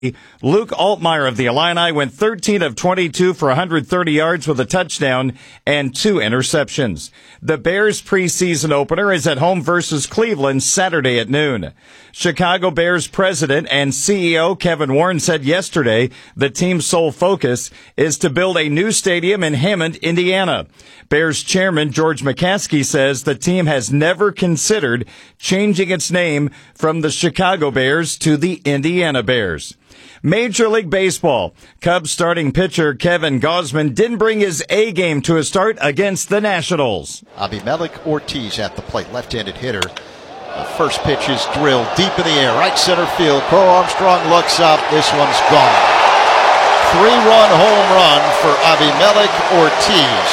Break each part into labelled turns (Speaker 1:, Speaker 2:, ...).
Speaker 1: Luke Altmaier of the Illini went 13 of 22 for 130 yards with a touchdown and 2 interceptions. The Bears' preseason opener is at home versus Cleveland Saturday at noon. Chicago Bears president and CEO Kevin Warren said yesterday the team's sole focus is to build a new stadium in Hammond, Indiana. Bears chairman George McCaskey says the team has never considered changing its name from the Chicago Bears to the Indiana Bears. Major League Baseball. Cubs starting pitcher Kevin Gausman didn't bring his A game to a start against the Nationals.
Speaker 2: Abimelec Ortiz at the plate, left-handed hitter. The first pitch is drilled deep in the air, right center field. Crow Armstrong looks up. This one's gone. 3-run home run for Abimelec Ortiz.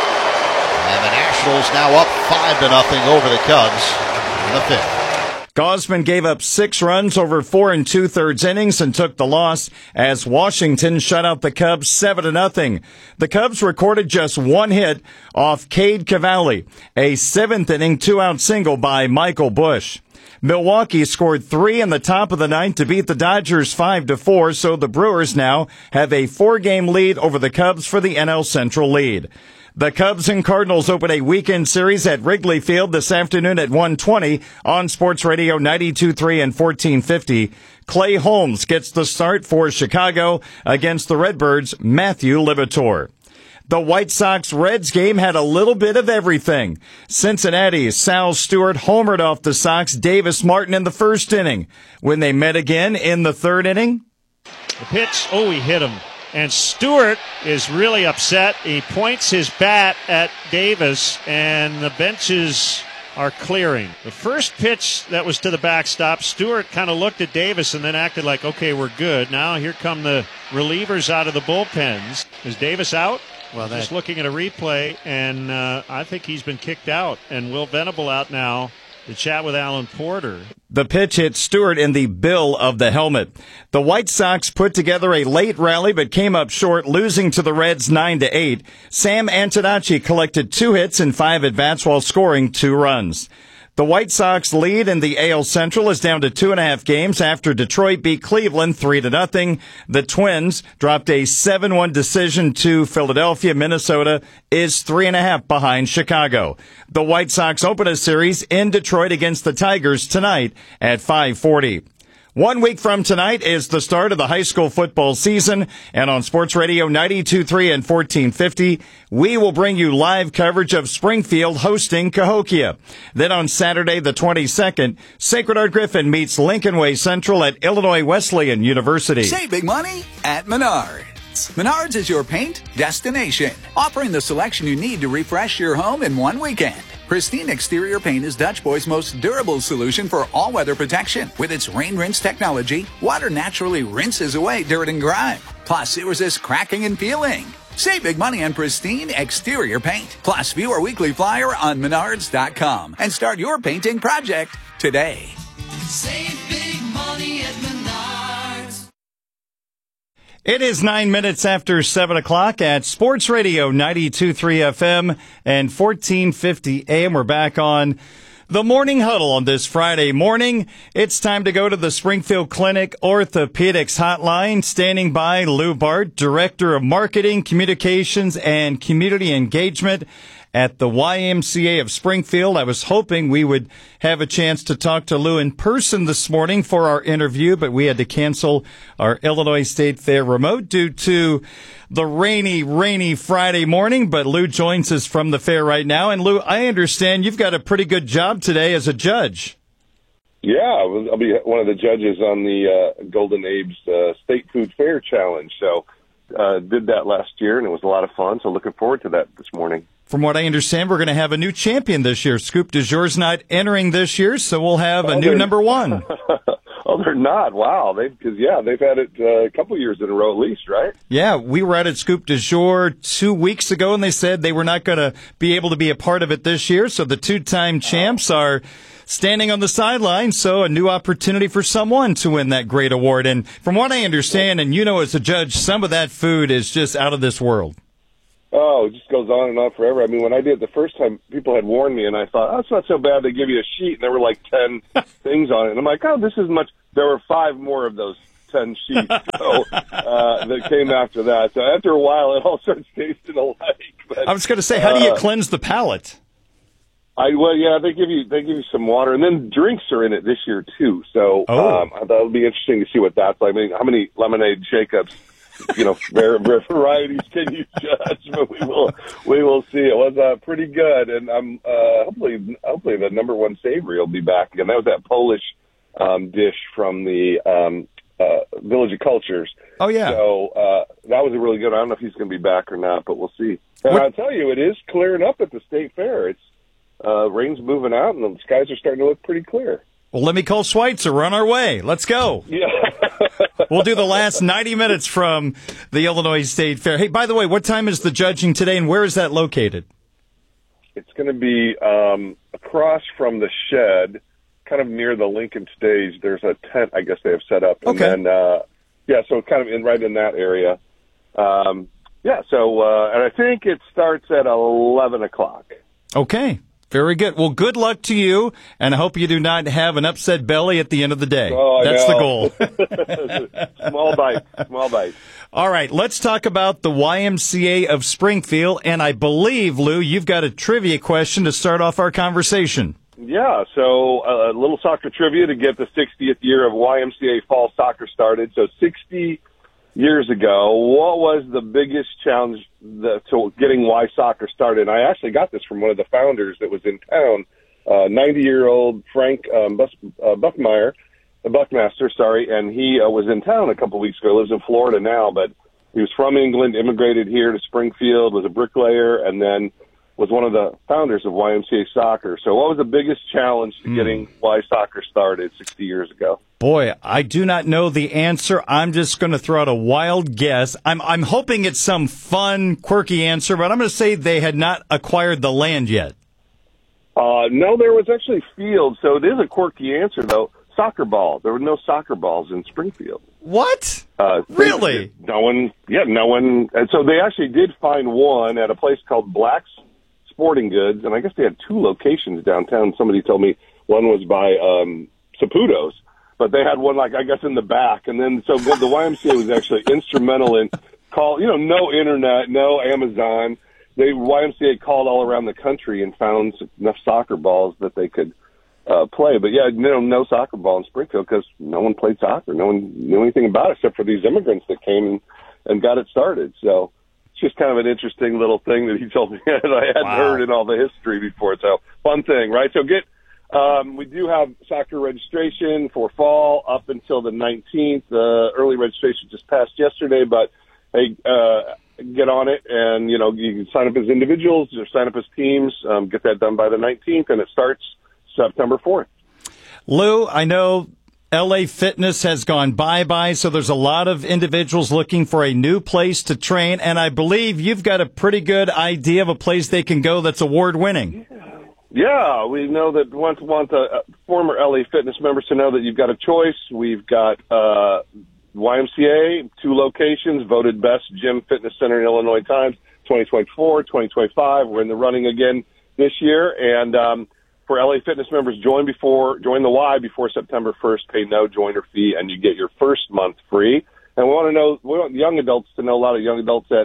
Speaker 2: And the Nationals now up 5-0 over the Cubs in the fifth.
Speaker 1: Gausman gave up 6 runs over 4 2/3 innings and took the loss as Washington shut out the Cubs 7-0. The Cubs recorded just 1 hit off Cade Cavalli, a 7th-inning 2-out single by Michael Busch. Milwaukee scored 3 in the top of the ninth to beat the Dodgers 5-4, so the Brewers now have a 4-game lead over the Cubs for the NL Central lead. The Cubs and Cardinals open a weekend series at Wrigley Field this afternoon at 1:20 on Sports Radio 92.3 and 1450. Clay Holmes gets the start for Chicago against the Redbirds' Matthew Liberatore. The White Sox-Reds game had a little bit of everything. Cincinnati's Sal Stewart homered off the Sox Davis Martin in the first inning. When they met again in the third inning,
Speaker 3: the pitch, he hit him. And Stewart is really upset. He points his bat at Davis, and the benches are clearing. The first pitch that was to the backstop, Stewart kind of looked at Davis and then acted like, okay, we're good. Now here come the relievers out of the bullpens. Is Davis out? Well, just looking at a replay, and I think he's been kicked out. And Will Venable out now to chat with Alan Porter.
Speaker 1: The pitch hit Stewart in the bill of the helmet. The White Sox put together a late rally but came up short, losing to the Reds 9-8. Sam Antonacci collected 2 hits and 5 at-bats while scoring 2 runs. The White Sox lead in the AL Central is down to 2.5 games after Detroit beat Cleveland 3-0. The Twins dropped a 7-1 decision to Philadelphia. Minnesota is 3.5 behind Chicago. The White Sox open a series in Detroit against the Tigers tonight at 5:40. 1 week from tonight is the start of the high school football season, and on Sports Radio 92.3 and 1450, we will bring you live coverage of Springfield hosting Cahokia. Then on Saturday the 22nd, Sacred Heart Griffin meets Lincoln Way Central at Illinois Wesleyan University.
Speaker 4: Save big money at Menards. Menards is your paint destination, offering the selection you need to refresh your home in one weekend. Pristine Exterior Paint is Dutch Boy's most durable solution for all-weather protection. With its rain rinse technology, water naturally rinses away dirt and grime. Plus, it resists cracking and peeling. Save big money on Pristine Exterior Paint. Plus, view our weekly flyer on Menards.com and start your painting project today.
Speaker 5: Save big money at Menards.
Speaker 1: It is 9 minutes after 7 o'clock at Sports Radio 92.3 FM and 1450 AM. We're back on the Morning Huddle on this Friday morning. It's time to go to the Springfield Clinic Orthopedics Hotline. Standing by, Lou Bart, Director of Marketing, Communications, and Community Engagement at the YMCA of Springfield. I was hoping we would have a chance to talk to Lou in person this morning for our interview, but we had to cancel our Illinois State Fair remote due to the rainy Friday morning. But Lou joins us from the fair right now. And Lou, I understand you've got a pretty good job today as a judge.
Speaker 6: Yeah, I'll be one of the judges on the Golden Abe's State Food Fair Challenge. So did that last year, and it was a lot of fun. So looking forward to that this morning.
Speaker 1: From what I understand, we're going to have a new champion this year. Scoop du Jour's not entering this year, so we'll have a new number one.
Speaker 6: Oh, they're not? Wow. They've had it a couple years in a row at least, right?
Speaker 1: Yeah, we were out at Scoop du Jour 2 weeks ago, and they said they were not going to be able to be a part of it this year, so the 2-time champs are standing on the sidelines, so a new opportunity for someone to win that great award. And from what I understand, and you know as a judge, some of that food is just out of this world.
Speaker 6: Oh, it just goes on and on forever. I mean, when I did it the first time, people had warned me, and I thought, it's not so bad. They give you a sheet, and there were like 10 things on it. And I'm like, this isn't much. There were 5 more of those 10 sheets that came after that. So after a while, it all starts tasting alike. But,
Speaker 1: I was going to say, how do you cleanse the palate?
Speaker 6: They give you some water, and then drinks are in it this year too. So that'll be interesting to see what that's like. I mean, how many lemonade shake-ups, varieties can you judge? But we will see. It was pretty good, and I'm hopefully the number one savory will be back again. That was that Polish dish from the Village of Cultures.
Speaker 1: Oh yeah.
Speaker 6: So that was a really good. I don't know if he's going to be back or not, but we'll see. And I'll tell you, it is clearing up at the State Fair. It's rain's moving out, and the skies are starting to look pretty clear.
Speaker 1: Well, let me call Schweitzer. We're on our way. Let's go.
Speaker 6: Yeah.
Speaker 1: We'll do the last 90 minutes from the Illinois State Fair. Hey, by the way, what time is the judging today, and where is that located?
Speaker 6: It's going to be across from the shed, kind of near the Lincoln stage. There's a tent, I guess they have set up.
Speaker 1: Okay.
Speaker 6: And then, so kind of right in that area. And I think it starts at 11 o'clock.
Speaker 1: Okay. Very good. Well, good luck to you, and I hope you do not have an upset belly at the end of the day.
Speaker 6: Oh,
Speaker 1: that's the
Speaker 6: goal. Small bite.
Speaker 1: All right, let's talk about the YMCA of Springfield, and I believe, Lou, you've got a trivia question to start off our conversation.
Speaker 6: Yeah, so a little soccer trivia to get the 60th year of YMCA fall soccer started. So 60 years ago, what was the biggest challenge to getting Y Soccer started? And I actually got this from one of the founders that was in town, 90-year-old Frank Buckmaster, and he was in town a couple weeks ago. He lives in Florida now, but he was from England, immigrated here to Springfield, was a bricklayer, and then was one of the founders of YMCA Soccer. So what was the biggest challenge to getting Y Soccer started 60 years ago?
Speaker 1: Boy, I do not know the answer. I'm just going to throw out a wild guess. I'm hoping it's some fun, quirky answer, but I'm going to say they had not acquired the land yet.
Speaker 6: No, there was actually fields, so it is a quirky answer, though. Soccer ball. There were no soccer balls in Springfield.
Speaker 1: What? Really?
Speaker 6: No one. And so they actually did find one at a place called Black's Sporting Goods, and I guess they had two locations downtown. Somebody told me one was by Saputo's. But they had one, I guess, in the back. And then, so the YMCA was actually instrumental in no internet, no Amazon. YMCA called all around the country and found enough soccer balls that they could play. But no soccer ball in Springfield because no one played soccer. No one knew anything about it except for these immigrants that came and got it started. So it's just kind of an interesting little thing that he told me that I hadn't heard in all the history before. So fun thing, right? So we do have soccer registration for fall up until the 19th. Early registration just passed yesterday, but hey, get on it, and you can sign up as individuals or sign up as teams. Get that done by the 19th, and it starts September 4th.
Speaker 1: Lou, I know LA Fitness has gone bye-bye, so there's a lot of individuals looking for a new place to train, and I believe you've got a pretty good idea of a place they can go that's award-winning.
Speaker 6: Yeah, we know that want former LA Fitness members to know that you've got a choice. We've got YMCA, 2 locations, voted best gym fitness center in Illinois Times, 2024, 2025. We're in the running again this year. And for LA Fitness members, join the Y before September 1st, pay no joiner fee, and you get your first month free. And we want young adults to know, a lot of young adults at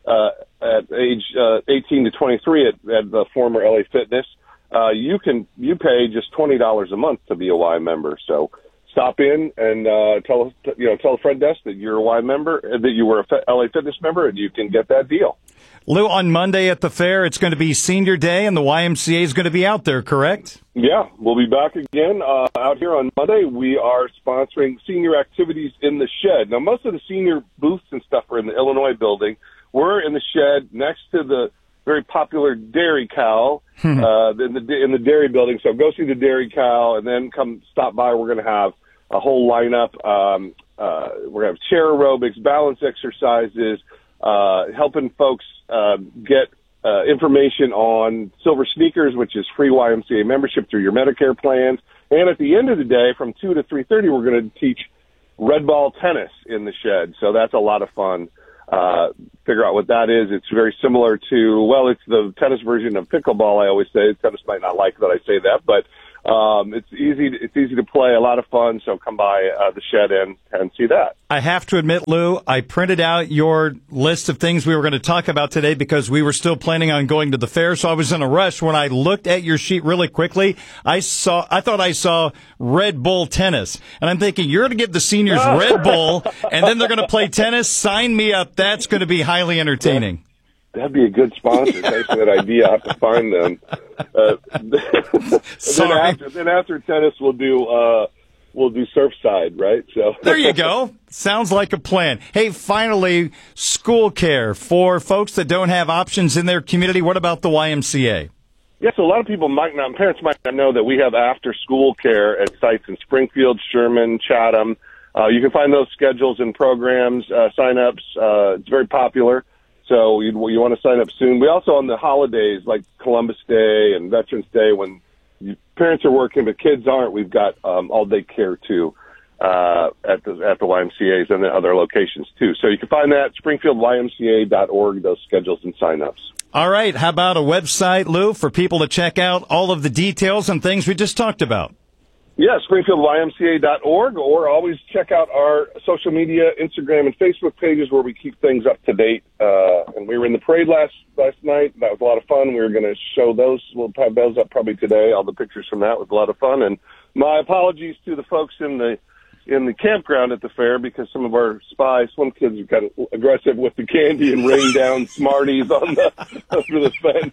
Speaker 6: age 18 to 23 at the former LA Fitness. You pay just $20 a month to be a Y member. So stop in and tell the front desk that you're a Y member, that you were a LA Fitness member, and you can get that deal.
Speaker 1: Lou, on Monday at the fair, it's going to be Senior Day, and the YMCA is going to be out there, correct?
Speaker 6: Yeah, we'll be back again out here on Monday. We are sponsoring senior activities in the shed. Now, most of the senior booths and stuff are in the Illinois building. We're in the shed next to the very popular Dairy Cow in the dairy building. So go see the Dairy Cow and then come stop by. We're going to have a whole lineup. We're going to have chair aerobics, balance exercises, helping folks get information on Silver Sneakers, which is free YMCA membership through your Medicare plans. And at the end of the day, from 2 to 3:30, we're going to teach red ball tennis in the shed. So that's a lot of fun. Figure out what that is. It's very similar to, it's the tennis version of pickleball. I always say tennis might not like that I say that, but It's easy to play, a lot of fun. So come by the shed and see that.
Speaker 1: I have to admit, Lou, I printed out your list of things we were going to talk about today because we were still planning on going to the fair. So I was in a rush. When I looked at your sheet really quickly, I thought I saw Red Bull tennis, and I'm thinking you're going to give the seniors Red Bull, and then they're going to play tennis. Sign me up. That's going to be highly entertaining.
Speaker 6: That'd be a good sponsor. Thanks for that idea. I have to find them.
Speaker 1: Sorry.
Speaker 6: Then after tennis, we'll do Surfside, right? So
Speaker 1: there you go. Sounds like a plan. Hey, finally, school care for folks that don't have options in their community. What about the YMCA?
Speaker 6: Yeah, so a lot of people parents might not know that we have after-school care at sites in Springfield, Sherman, Chatham. You can find those schedules and programs, sign-ups. It's very popular. So you want to sign up soon. We also, on the holidays like Columbus Day and Veterans Day, when parents are working but kids aren't, we've got all-day care too at the YMCA's and the other locations too. So you can find that at springfieldymca.org, those schedules and sign-ups.
Speaker 1: All right. How about a website, Lou, for people to check out all of the details and things we just talked about?
Speaker 6: Yeah, springfieldymca.org, or always check out our social media, Instagram and Facebook pages where we keep things up to date. And we were in the parade last night. That was a lot of fun. We were going to show those. We'll have those up probably today. All the pictures from that was a lot of fun. And my apologies to the folks in the campground at the fair, because some of our swim kids got aggressive with the candy and rained down Smarties over the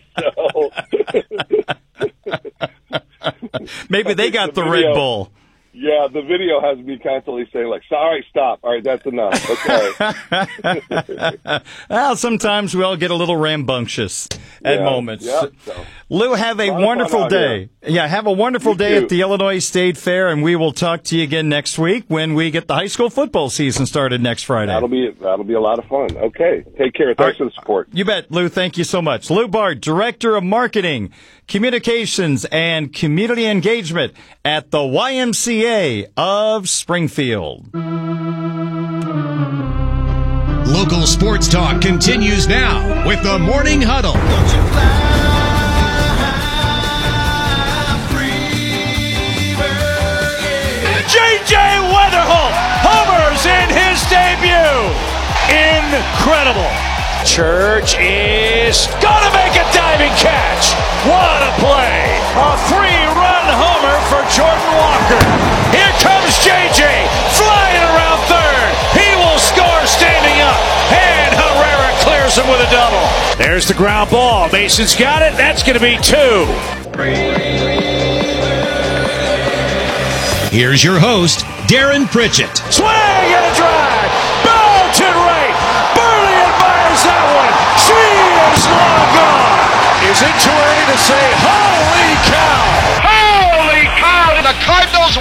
Speaker 6: fence. So.
Speaker 1: Maybe they got the Red Bull.
Speaker 6: Yeah, the video has me constantly saying, like, sorry, stop. All right, that's enough. Okay.
Speaker 1: Well, sometimes we all get a little rambunctious at moments.
Speaker 6: Yeah, so.
Speaker 1: Lou, have a wonderful day. Yeah, have a wonderful day at the Illinois State Fair, and we will talk to you again next week when we get the high school football season started next Friday.
Speaker 6: That'll be a lot of fun. Okay, take care. Thanks for the support.
Speaker 1: You bet, Lou. Thank you so much. Lou Bart, Director of Marketing, Communications, and Community Engagement at the YMCA of Springfield.
Speaker 7: Local sports talk continues now with the Morning Huddle.
Speaker 3: J.J. Weatherholt homers in his debut. Incredible. Church is gonna make a diving catch. What a play. A 3-run homer for Jordan Walker. Here comes J.J. flying around third. He will score standing up. And Herrera clears him with a double. There's the ground ball. Mason's got it. That's going to be 2.
Speaker 7: Here's your host, Darren Pritchett.
Speaker 3: Swing and a drive. Belted right. Burley admires that one. She is long gone. Is it too early to say, holy cow? Holy cow! And the Cardinals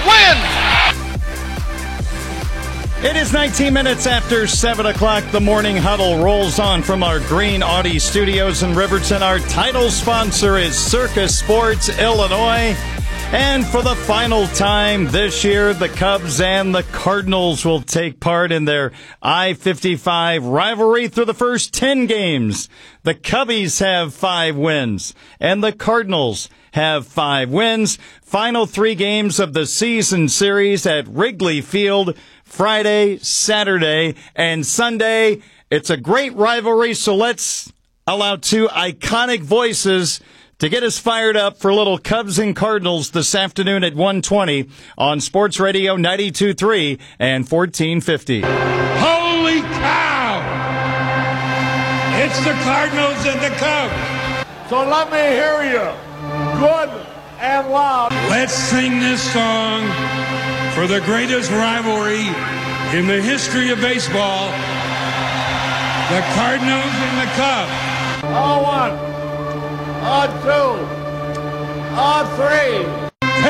Speaker 3: win.
Speaker 1: It is 19 minutes after 7 o'clock. The Morning Huddle rolls on from our Green Audi studios in Riverton. Our title sponsor is Circus Sports Illinois. And for the final time this year, the Cubs and the Cardinals will take part in their I-55 rivalry through the first 10 games. The Cubbies have 5 wins, and the Cardinals have 5 wins. Final 3 games of the season series at Wrigley Field, Friday, Saturday, and Sunday. It's a great rivalry, so let's allow 2 iconic voices to get us fired up for little Cubs and Cardinals this afternoon at 1:20 on Sports Radio 92.3 and 1450.
Speaker 8: Holy cow! It's the Cardinals and the Cubs. So let me hear you. Good and loud. Let's sing this song for the greatest rivalry in the history of baseball. The Cardinals and the Cubs. 0-1. 2, 3.